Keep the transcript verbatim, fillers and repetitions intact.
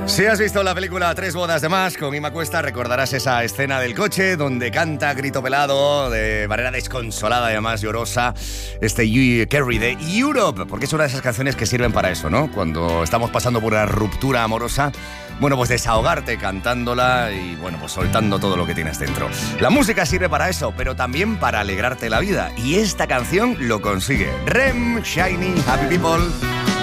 Si has visto la película Tres bodas de más con Ima Cuesta, recordarás esa escena del coche donde canta grito pelado, de manera desconsolada y además llorosa, este You Carry de Europe, porque es una de esas canciones que sirven para eso, ¿no? Cuando estamos pasando por una ruptura amorosa, bueno, pues desahogarte cantándola y, bueno, pues soltando todo lo que tienes dentro. La música sirve para eso, pero también para alegrarte la vida, y esta canción lo consigue. Rem, Shiny, Happy People.